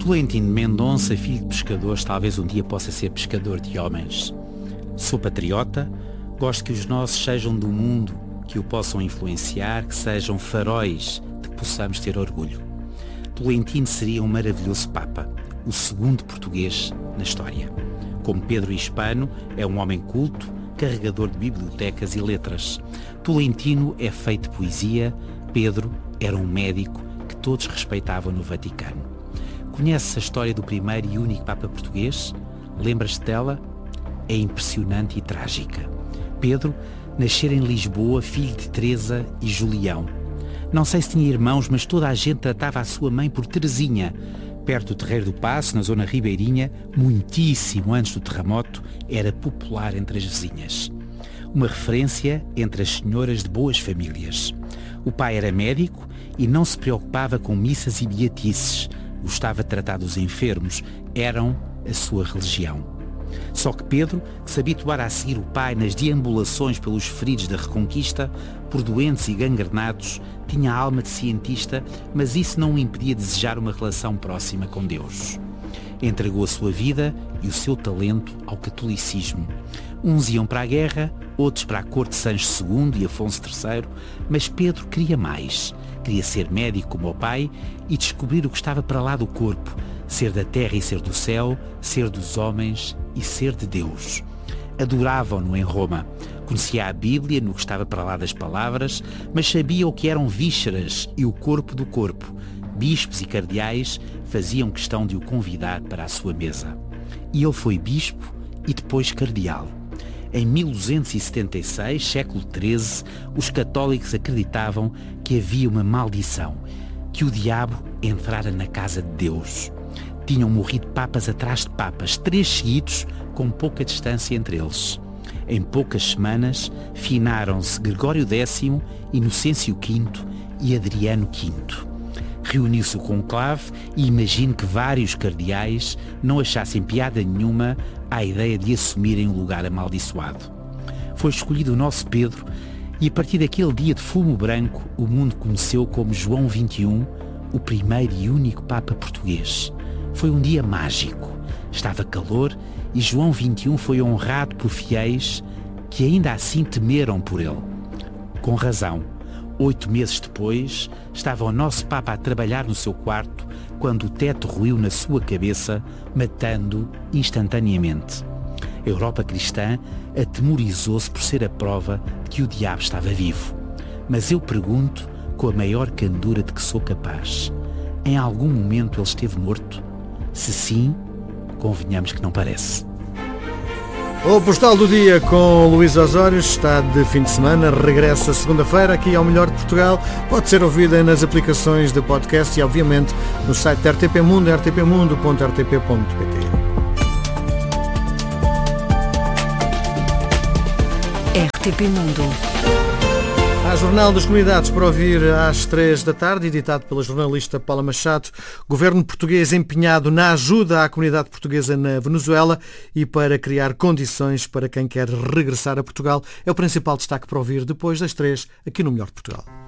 Tolentino Mendonça, filho de pescadores, talvez um dia possa ser pescador de homens. Sou patriota, gosto que os nossos sejam do mundo, que o possam influenciar, que sejam faróis de que possamos ter orgulho. Tolentino seria um maravilhoso Papa, o segundo português na história. Como Pedro Hispano, é um homem culto, carregador de bibliotecas e letras. Tolentino é feito de poesia, Pedro era um médico que todos respeitavam no Vaticano. Conheces a história do primeiro e único Papa português? Lembras-te dela? É impressionante e trágica. Pedro nascera em Lisboa, filho de Teresa e Julião. Não sei se tinha irmãos, mas toda a gente tratava a sua mãe por Teresinha. Perto do Terreiro do Paço, na zona ribeirinha, muitíssimo antes do terremoto, era popular entre as vizinhas. Uma referência entre as senhoras de boas famílias. O pai era médico e não se preocupava com missas e beatices. Gostava de tratar dos enfermos. Eram a sua religião. Só que Pedro, que se habituara a seguir o pai nas deambulações pelos feridos da Reconquista, por doentes e gangrenados, tinha a alma de cientista, mas isso não o impedia de desejar uma relação próxima com Deus. Entregou a sua vida e o seu talento ao catolicismo. Uns iam para a guerra, outros para a corte de Sancho II e Afonso III, mas Pedro queria mais. Queria ser médico como o pai e descobrir o que estava para lá do corpo, ser da terra e ser do céu, ser dos homens e ser de Deus. Adoravam-no em Roma. Conhecia a Bíblia no que estava para lá das palavras, mas sabia o que eram vísceras e o corpo do corpo. Bispos e cardeais faziam questão de o convidar para a sua mesa. E ele foi bispo e depois cardeal. Em 1276, século XIII, os católicos acreditavam que havia uma maldição, que o diabo entrara na casa de Deus. Tinham morrido papas atrás de papas, 3 seguidos, com pouca distância entre eles. Em poucas semanas, finaram-se Gregório X, Inocêncio V e Adriano V. Reuniu-se o conclave e imagino que vários cardeais não achassem piada nenhuma à ideia de assumirem um lugar amaldiçoado. Foi escolhido o nosso Pedro e a partir daquele dia de fumo branco o mundo conheceu como João XXI, o primeiro e único Papa português. Foi um dia mágico. Estava calor e João XXI foi honrado por fiéis que ainda assim temeram por ele. Com razão. 8 meses depois, estava o nosso Papa a trabalhar no seu quarto quando o teto ruiu na sua cabeça, matando-o instantaneamente. A Europa cristã atemorizou-se por ser a prova de que o diabo estava vivo. Mas eu pergunto, com a maior candura de que sou capaz, em algum momento ele esteve morto? Se sim, convenhamos que não parece. O Postal do Dia com Luís Osório está de fim de semana, regressa segunda-feira aqui ao Melhor de Portugal. Pode ser ouvida nas aplicações de podcast e, obviamente, no site da RTP Mundo, rtpmundo.rtp.pt. RTP Mundo. Há Jornal das Comunidades para ouvir às 3 da tarde, editado pela jornalista Paula Machado. Governo português empenhado na ajuda à comunidade portuguesa na Venezuela e para criar condições para quem quer regressar a Portugal. É o principal destaque para ouvir depois das 3 aqui no Melhor de Portugal.